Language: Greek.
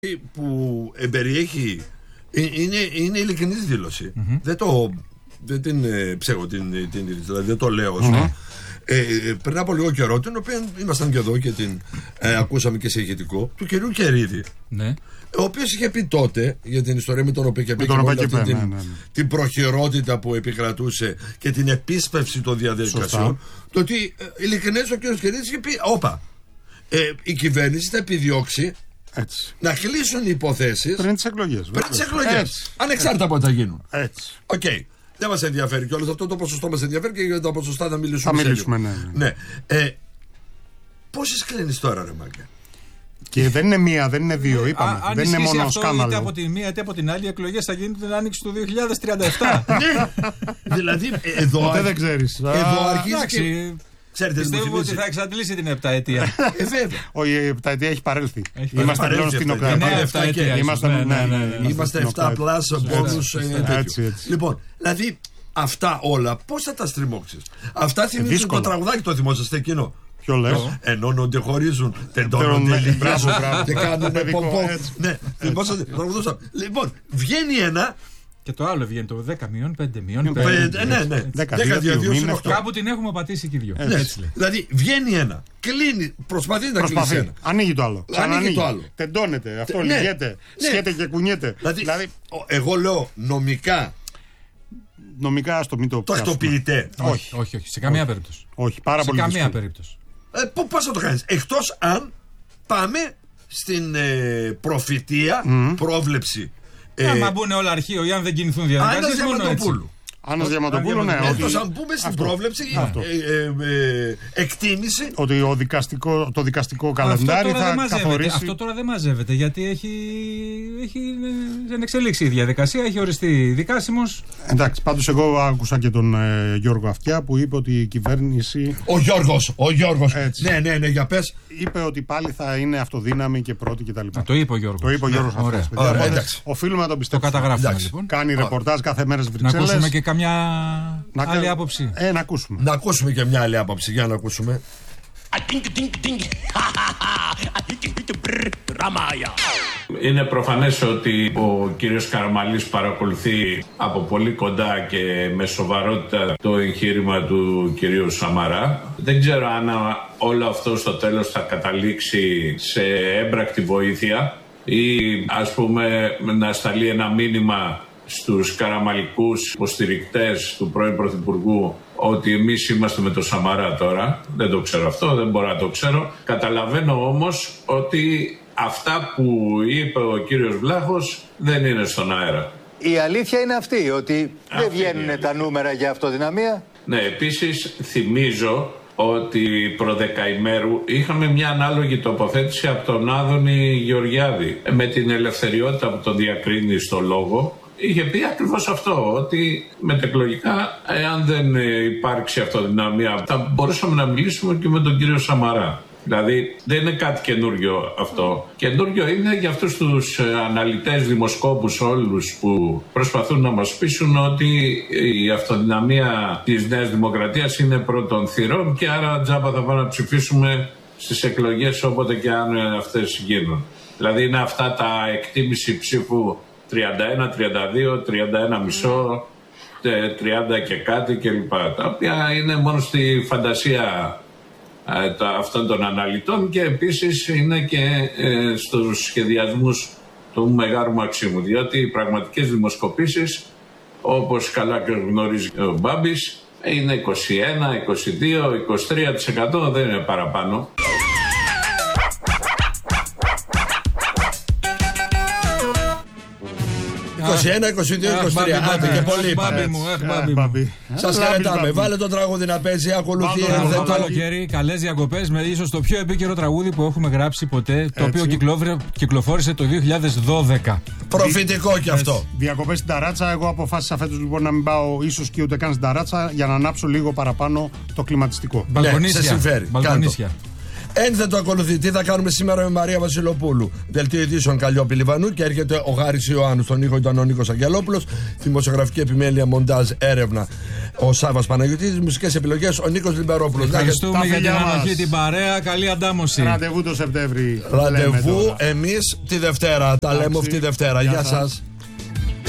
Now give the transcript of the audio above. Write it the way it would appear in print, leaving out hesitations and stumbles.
που εμπεριέχει είναι ειλικρινής δήλωση. Δεν την ψέγω δηλαδή δεν το λέω. Πριν από λίγο καιρό, την οποία ήμασταν και εδώ και την ακούσαμε και σε ηχητικό, του κυρίου Κερίδη, ο οποίος είχε πει τότε για την ιστορία με τον ΟΠΕΚΕΠΕ και την προχειρότητα που επικρατούσε και την επίσπευση των διαδικασιών, το ότι ειλικρινές ο κύριος Κερίδης είχε πει η κυβέρνηση θα επιδιώξει να κλείσουν οι υποθέσεις πριν τις εκλογές. Ανεξάρτητα από ό,τι θα γίνουν. Δεν μας ενδιαφέρει κιόλας αυτό, το ποσοστό μας ενδιαφέρει και για τα ποσοστά θα μιλήσουμε. Ναι. Πόσες κλείνεις τώρα, ρε Μάγκε? Και δεν είναι μία, δεν είναι δύο, είπαμε. Δεν είναι μόνο σκάνδαλο. Είτε από τη μία είτε από την άλλη, οι εκλογές θα γίνουν την άνοιξη του 2037. Δηλαδή, εδώ δεν ξέρεις. Εδώ αρχίζει. Πιστεύω ότι θα εξαντλήσει την επταετία. Όχι, η επταετία έχει παρέλθει. Είμαστε πλέον στην επταετία. Είμαστε 7 πλάς πόνους. Λοιπόν, δηλαδή αυτά όλα πώς θα τα στριμώξεις? Αυτά θυμίζουν το τραγουδάκι, το θυμόσαστε εκείνο? Ποιο λες? Ενώνονται, χωρίζουν, τεντώνονται, λιμπράζουν και κάνουν πομπό. Ναι, λοιπόν, βγαίνει ένα. Και το άλλο βγαίνει το 10 μείον 5 μείον 5. Ναι. 10 κάπου την έχουμε πατήσει και οι δυο. Δηλαδή βγαίνει ένα, κλείνει, προσπαθεί να κλείσει ένα. Ανοίγει το άλλο. Τεντώνεται, αυτό λυγέται, σχέται και κουνιέται. Δηλαδή, εγώ λέω νομικά. Νομικά στο μην το τακτοποιητέ. Όχι, σε καμία περίπτωση. Όχι, πάρα πολύ. Σε καμία περίπτωση. Πώς θα το κάνεις? Εκτός αν πάμε στην προφητεία, πρόβλεψη. Άμα μπουν όλα αρχείο ή αν δεν κινηθούν διαδικασίες, μόνο έτσι. Άννας Διαματοπούλου, ναι. Εκτός αν πούμε στην πρόβλεψη, εκτίμηση. Ότι το δικαστικό καλεντάρι θα καθορίσει. Αυτό τώρα δεν μαζεύεται, γιατί έχει εξελίξει η διαδικασία, έχει οριστεί δικάσιμος. Εντάξει, πάντως εγώ άκουσα και τον Γιώργο Αυτιά που είπε ότι η κυβέρνηση. Ο Γιώργος. Ναι, για πες. Είπε ότι πάλι θα είναι αυτοδύναμη και πρώτη κτλ. Το είπε ο Γιώργος. Το είπε ο Γιώργος Αυτιάς. Οφείλουμε να τον πιστέψουμε. Το καταγράφουμε λοιπόν. Κάνει ρεπορτάζ κάθε μέρα στις Βρυξέλλες. Να ακούσουμε και καμιά άλλη άποψη. Να ακούσουμε. Να ακούσουμε και μια άλλη άποψη. Για να ακούσουμε. Είναι προφανές ότι ο κύριος Καραμανλής παρακολουθεί από πολύ κοντά και με σοβαρότητα το εγχείρημα του κυρίου Σαμαρά. Δεν ξέρω αν όλο αυτό στο τέλος θα καταλήξει σε έμπρακτη βοήθεια ή ας πούμε να σταλεί ένα μήνυμα στους καραμαλικούς υποστηρικτές του πρώην Πρωθυπουργού ότι εμείς είμαστε με το Σαμαρά τώρα. Δεν το ξέρω αυτό, δεν μπορώ να το ξέρω. Καταλαβαίνω όμως ότι αυτά που είπε ο κύριος Βλάχος δεν είναι στον αέρα. Η αλήθεια είναι αυτή, ότι δεν βγαίνουν τα νούμερα για αυτοδυναμία. Ναι, επίσης θυμίζω ότι προδεκαημέρου είχαμε μια ανάλογη τοποθέτηση από τον Άδωνη Γεωργιάδη με την ελευθεριότητα που τον διακρίνει στο λόγο. Είχε πει ακριβώς αυτό, ότι μετεκλογικά, εάν δεν υπάρξει αυτοδυναμία, θα μπορούσαμε να μιλήσουμε και με τον κύριο Σαμαρά. Δηλαδή δεν είναι κάτι καινούριο αυτό. Καινούριο είναι για αυτούς τους αναλυτές, δημοσκόπους όλους που προσπαθούν να μας πείσουν ότι η αυτοδυναμία της Νέας Δημοκρατίας είναι πρώτων θυρών και άρα τζάμπα θα πάμε να ψηφίσουμε στις εκλογές όποτε και αν αυτές γίνουν. Δηλαδή είναι αυτά τα εκτίμηση ψήφου 31, 32, 31 μισό, 30 και κάτι κλπ. Τα οποία είναι μόνο στη φαντασία αυτών των αναλυτών και επίσης είναι και στους σχεδιασμούς του Μεγάλου Μαξίμου. Διότι οι πραγματικές δημοσκοπήσεις, όπως καλά και γνωρίζει ο Μπάμπης, είναι 21, 22, 23%, δεν είναι παραπάνω. 21, 22, 23. Άντε και πολύ είπαμε. Σας χαιρετάμε. Βάλε το τραγούδι να παίζει. Ακολουθεί το καλοκαίρι. Καλές διακοπές με ίσως το πιο επίκαιρο τραγούδι που έχουμε γράψει ποτέ. Το οποίο κυκλοφόρησε το 2012. Προφητικό κι αυτό. Διακοπές στην ταράτσα. Εγώ αποφάσισα φέτος λοιπόν να μην πάω ίσως και ούτε καν στην ταράτσα για να ανάψω λίγο παραπάνω το κλιματιστικό. Ναι, σε συμφέρει. Ένθετο ακολουθεί. Τι θα κάνουμε σήμερα με Μαρία Βασιλοπούλου. Δελτίο ειδήσεων Καλλιόπη Λιβανού και έρχεται ο Γάρης Ιωάννου. Στον ήχο ήταν ο Νίκος Αγγελόπουλος. Δημοσιογραφική επιμέλεια, μοντάζ, έρευνα ο Σάββας Παναγιωτίδης. Μουσικές επιλογές ο Νίκος Λιμπερόπουλος. Ευχαριστούμε για την ανοχή, την παρέα. Καλή αντάμωση. Ραντεβού το Σεπτέμβρη. Ραντεβού εμείς τη Δευτέρα. Τα λέμε αυτή τη Δευτέρα. Γεια σας.